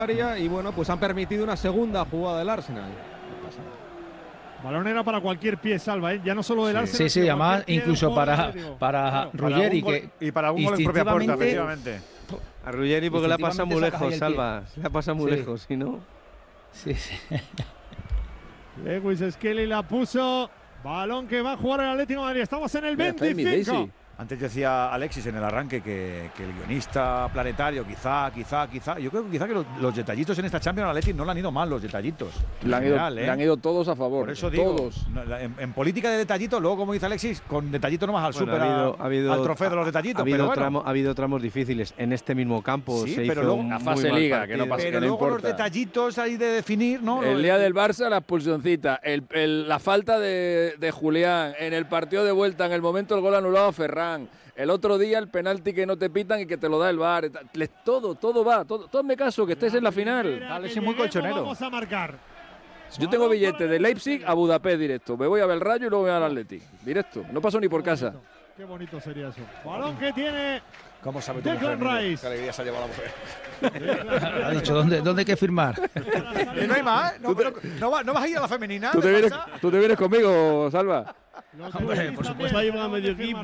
y bueno, pues han permitido una segunda jugada del Arsenal. Balón era para cualquier pie, Salva, ¿eh? Ya no solo del Arsenal. Sí, además incluso para Ruggeri, y para algún gol en propia puerta, efectivamente. A Ruggeri porque le ha pasado muy lejos, Salva. Le ha pasado muy lejos, si no. Sí. Lewis Skelly la puso. Balón que va a jugar el Atlético de Madrid. Estamos en el 25. Antes decía Alexis en el arranque que el guionista planetario, quizá. Yo creo que quizá que los detallitos en esta Champions Athletic no le han ido mal, los detallitos. Le han ido todos a favor. Por eso digo, todos. En política de detallitos, luego como dice Alexis, con detallitos no vas al super, al trofeo de los detallitos. Ha habido tramos difíciles en este mismo campo. Sí, se pero hizo luego una fase liga, que no pasa, pero que no luego importa. los detallitos ahí de definir, ¿no? El día del Barça, la expulsioncita, la falta de Julián, en el partido de vuelta, en el momento del gol anulado a Ferran. El otro día el penalti que no te pitan y que te lo da el VAR. Todo va. Hazme caso, que estés en la final. Dale, es muy colchonero. Vamos a marcar. Yo tengo billete de Leipzig a Budapest directo. Me voy a ver el Rayo y luego voy al Atleti. Directo. No paso ni por casa. Qué bonito sería eso. Balón que tiene ¿Cómo sabe Declan Rice. Qué alegría se ha llevado la mujer. Ha dicho, ¿dónde hay que firmar? Y no hay más, ¿eh? ¿No vas a ir a la femenina? ¿Tú te vienes conmigo, Salva? Hombre, por supuesto. Va a llevar a medio equipo.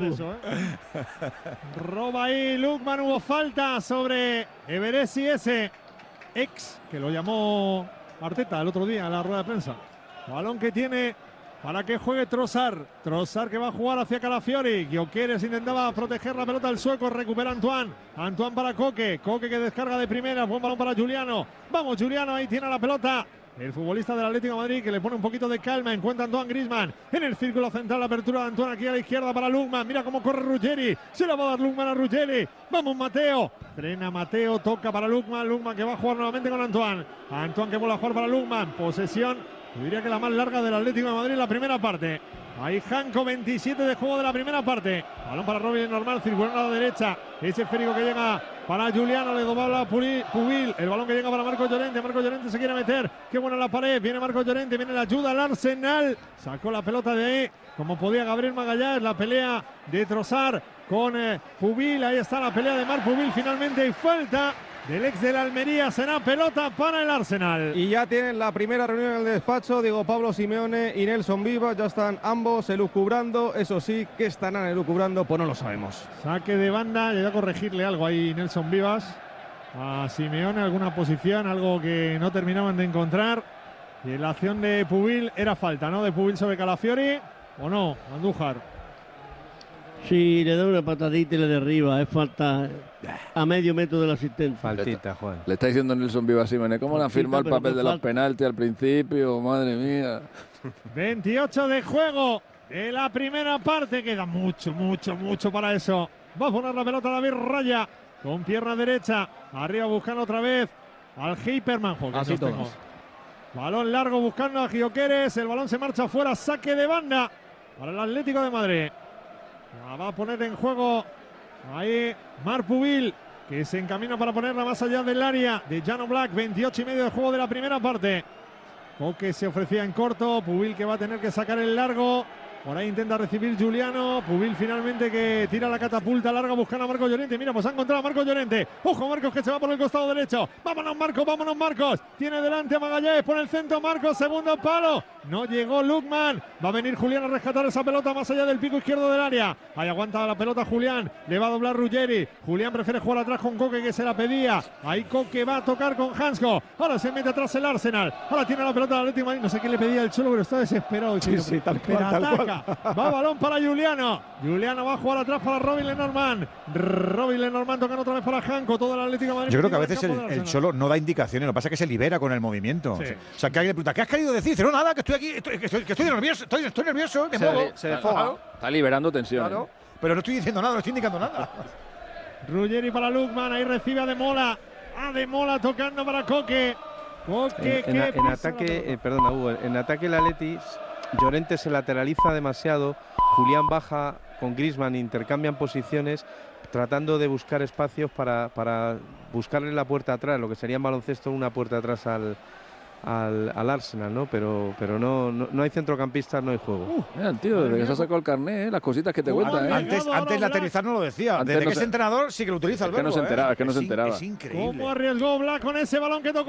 Roba ahí Lukman, hubo falta sobre Everesi ese ex, que lo llamó Arteta el otro día en la rueda de prensa. Balón que tiene para que juegue Trossard. Trossard que va a jugar hacia Calafiori. Gyökeres intentaba proteger la pelota al sueco. Recupera Antoine. Antoine para Koke. Koke que descarga de primera. Buen balón para Giuliano. Vamos, Giuliano. Ahí tiene la pelota. El futbolista del Atlético de Madrid que le pone un poquito de calma. Encuentra a Antoine Griezmann en el círculo central. La apertura de Antoine aquí a la izquierda para Lukman. Mira cómo corre Ruggeri. Se la va a dar Lukman a Ruggeri. Vamos, Mateo. Frena Mateo. Toca para Lukman. Lukman que va a jugar nuevamente con Antoine. Antoine que vuelve a jugar para Lukman. Posesión. Yo diría que la más larga del Atlético de Madrid en la primera parte. Ahí Janko, 27 de juego de la primera parte. Balón para Robin normal, circulando a la derecha. Ese esférico que llega para Giuliano, le dobla Pubil. El balón que llega para Marco Llorente. Marco Llorente se quiere meter. Qué buena la pared. Viene Marco Llorente, viene la ayuda al Arsenal. Sacó la pelota de ahí, como podía Gabriel Magallanes. La pelea de Trossard con Pubil. Ahí está la pelea de Marc Pubil. Finalmente hay falta del ex de la Almería. Será pelota para el Arsenal. Y ya tienen la primera reunión en el despacho. Digo, Pablo Simeone y Nelson Vivas. Ya están ambos elucubrando. Eso sí, ¿qué estarán elucubrando? Pues no lo sabemos. Saque de banda. Le voy a corregirle algo ahí Nelson Vivas a Simeone. Alguna posición, algo que no terminaban de encontrar. Y en la acción de Pubil era falta, ¿no? De Pubil sobre Calafiori. ¿O no, Andújar? Sí, le da una patadita y le derriba. Es falta a medio metro del asistente. Faltita, Juan. Le está diciendo Nelson Vivas, Simone, ¿cómo le han firmado el papel de los penaltis al principio? Madre mía. 28 de juego de la primera parte. Queda mucho para eso. Va a poner la pelota David Raya con pierna derecha. Arriba buscando otra vez al Hyperman. Así todos. Balón largo buscando a Gyökeres. El balón se marcha afuera. Saque de banda para el Atlético de Madrid. La va a poner en juego ahí Marc Pubil, que se encamina para ponerla más allá del área de Jan Oblak. 28 y medio de juego de la primera parte. Koke se ofrecía en corto. Pubil que va a tener que sacar el largo. Por ahí intenta recibir Giuliano. Pubil finalmente que tira la catapulta larga buscando a Marco Llorente. Mira, pues ha encontrado a Marco Llorente. Ojo, Marcos que se va por el costado derecho. Vámonos, Marcos. Tiene delante a Magallanes por el centro. Marcos, segundo palo. No llegó Lukman. Va a venir Julián a rescatar esa pelota más allá del pico izquierdo del área. Ahí aguanta la pelota Julián. Le va a doblar Ruggeri. Julián prefiere jugar atrás con Koke, que se la pedía. Ahí Koke va a tocar con Hansko. Ahora se mete atrás el Arsenal. Ahora tiene la pelota del Atlético de Madrid. No sé qué le pedía el Cholo, pero está desesperado. Sí, tal cual. Va balón para Giuliano. Giuliano va a jugar atrás para Robin Lenormand. Robin Lenormand tocando otra vez para Janko. Todo el Atlético de Madrid. Yo creo que a veces el Cholo no da indicaciones. Lo que pasa es que se libera con el movimiento. Sí. O sea, que alguien le pregunta, ¿qué has querido decir? Dice, no, nada, que estoy aquí, que estoy nervioso. Estoy nervioso. Que se desfoga. Está liberando tensión. Claro. Pero no estoy diciendo nada, no estoy indicando nada. Ruggeri para Lukman. Ahí recibe a De Mola. A De Mola tocando para Koke. En ataque, perdona, Hugo, en ataque el Atleti, Llorente se lateraliza demasiado, Julián baja con Griezmann, intercambian posiciones, tratando de buscar espacios para buscarle la puerta atrás, lo que sería en baloncesto una puerta atrás al Arsenal, ¿no? Pero no hay centrocampistas, no hay juego. Mira, tío, desde que se ha sacado el carnet, las cositas que te cuentan. Antes lateralizar no lo decía. Desde que es entrenador sí que lo utiliza el verbo. Es que no se enteraba. Es increíble. ¿Cómo arriesgó Black con ese balón que tocó?